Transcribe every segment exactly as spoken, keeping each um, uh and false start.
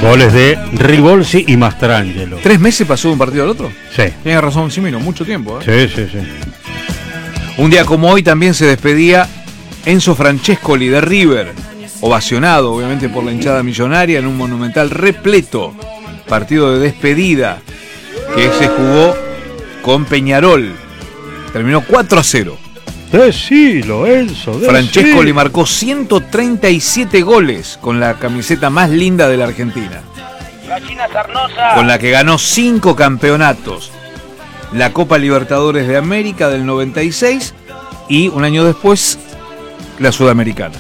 Goles de Ribolsi y Mastrangelo. ¿Tres meses pasó de un partido al otro? Sí. Tiene razón, Simino, mucho tiempo. ¿eh? Sí, sí, sí. Un día como hoy también se despedía Enzo Francescoli de River, ovacionado obviamente por la hinchada millonaria en un monumental repleto. Partido de despedida que se jugó con Peñarol. Terminó cuatro a cero. Decilo, Enzo. Decilo. Francescoli marcó ciento treinta y siete goles con la camiseta más linda de la Argentina, con la que ganó cinco campeonatos, la Copa Libertadores de América del noventa y seis y un año después la Sudamericana.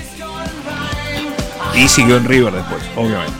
Y siguió en River después, obviamente.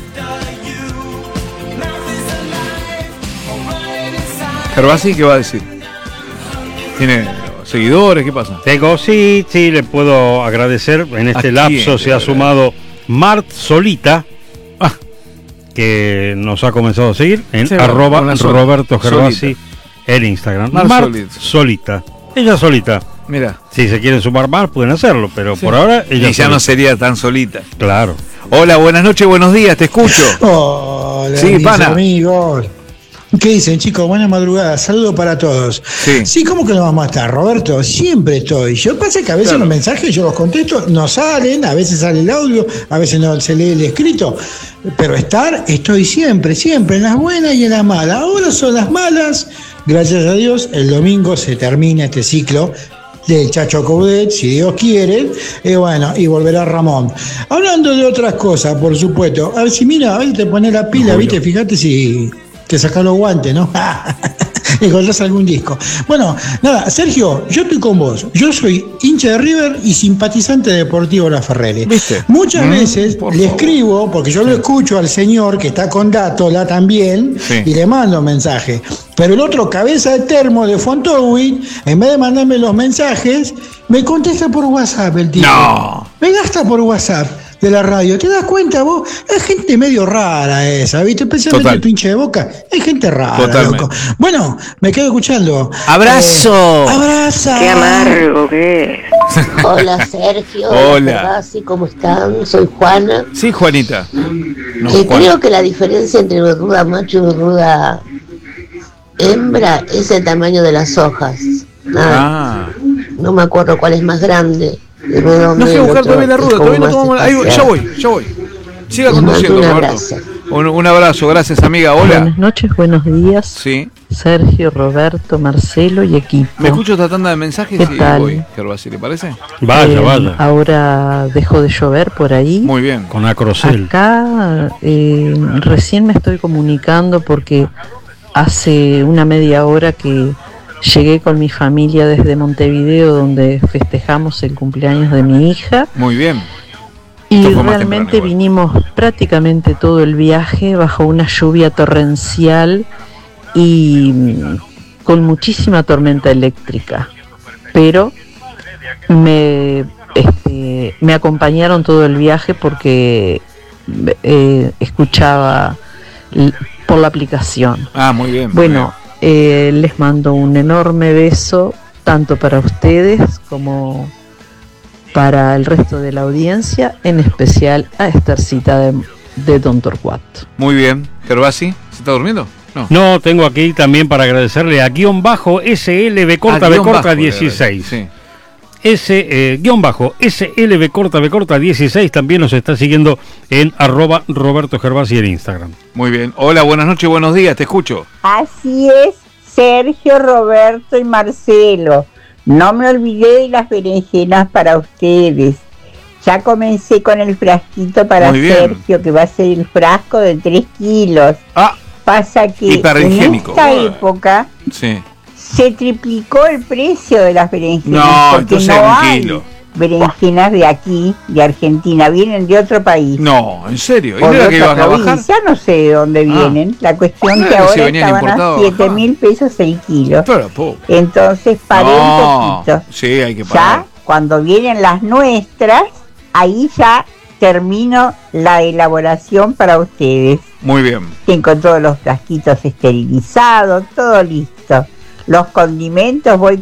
Gervasi, ¿qué va a decir? ¿Tiene seguidores? ¿Qué pasa? Tengo, sí, sí, le puedo agradecer. En este lapso se ha sumado Mart Solita, ah. que nos ha comenzado a seguir en sí, arroba Roberto Gervasi en Instagram. Mart, Mart Solita. Solita. Ella solita. Mira. Si se quieren sumar más, pueden hacerlo, pero sí. por ahora ella Y ya solita. No sería tan solita. Claro. Hola, buenas noches, buenos días, te escucho. Hola, sí, mis pana. amigos. ¿Qué dicen, chicos? Buenas madrugadas, saludos para todos. Sí. Sí, ¿cómo que no vamos a estar, Roberto? Siempre estoy. Yo pasa que a veces claro. los mensajes yo los contesto, no salen, a veces sale el audio, a veces no se lee el escrito, pero estar, estoy siempre, siempre, en las buenas y en las malas. Ahora son las malas, gracias a Dios, el domingo se termina este ciclo del Chacho Coudet, si Dios quiere, y bueno, y volverá Ramón. Hablando de otras cosas, por supuesto, a ver si mira, a ver te pones la pila, no, viste, fíjate si te sacás los guantes, ¿no? Encontrás algún disco. Bueno, nada, Sergio, yo estoy con vos. Yo soy hincha de River y simpatizante de Deportivo La Ferrere. ¿Viste? Muchas mm, veces le favor. escribo, porque yo sí. lo escucho al señor que está con Dátola también, sí. y le mando mensaje. Pero el otro cabeza de termo de Fontowin, en vez de mandarme los mensajes, me contesta por WhatsApp el tío. No. Me gasta por WhatsApp de la radio. ¿Te das cuenta vos? Es gente medio rara esa, ¿viste? Especialmente el pinche de Boca. Es gente rara, loco. Bueno, me quedo escuchando. ¡Abrazo! Eh, ¡Abraza! ¡Qué amargo que es! Hola, Sergio. Hola. Hola, ¿cómo están? Soy Juana. Sí, Juanita. No, eh, Juan. Creo que la diferencia entre ruda macho y ruda hembra es el tamaño de las hojas. Nada. Ah. No me acuerdo cuál es más grande. No fui a buscar todavía la ruda, todavía no tomamos. Ahí, ya voy, ya voy. Siga conduciendo, un Roberto. abrazo. Un, un abrazo, gracias, amiga. Hola. Buenas noches, buenos días. Sí. Sergio, Roberto, Marcelo y equipo. Me escucho esta tanda de mensajes y voy, Gervasi, ¿le parece? Vaya, eh, vaya. Ahora dejó de llover por ahí. Muy bien. Con Acrocel. Acá eh, recién me estoy comunicando porque hace una media hora que llegué con mi familia desde Montevideo, donde festejamos el cumpleaños de mi hija. Muy bien. Y realmente vinimos prácticamente todo el viaje bajo una lluvia torrencial y con muchísima tormenta eléctrica. Pero me, este, me acompañaron todo el viaje porque eh, escuchaba por la aplicación. Ah, muy bien. Muy bueno. bien. Eh, les mando un enorme beso tanto para ustedes como para el resto de la audiencia, en especial a Esthercita de, de Don Torcuato. Muy bien. Gervasi, ¿se está durmiendo? No. No, tengo aquí también para agradecerle a guión bajo S L B corta ah, B corta bajo, dieciséis. Sí. S, eh, guión bajo S L B corta B corta dieciséis también nos está siguiendo en arroba Roberto Gervasi en Instagram. Muy bien. Hola, buenas noches, buenos días, te escucho. Así es, Sergio, Roberto y Marcelo. No me olvidé de las berenjenas para ustedes. Ya comencé con el frasquito para Sergio, que va a ser el frasco de tres kilos. Ah, pasa que en esta época sí. se triplicó el precio de las berenjenas, no, porque no hay kilo. berenjenas de aquí, de Argentina, vienen de otro país. No, ¿en serio? ¿Y no era que iban a bajar? Ya no sé de dónde vienen. Ah. La cuestión no, que ahora si estaban a siete mil pesos el kilo. Pero, po. Entonces paré no. un poquito. Sí, hay que parar. Ya, cuando vienen las nuestras, ahí ya termino la elaboración para ustedes. Muy bien. Tengo todos los frasquitos esterilizados, todo listo. Los condimentos voy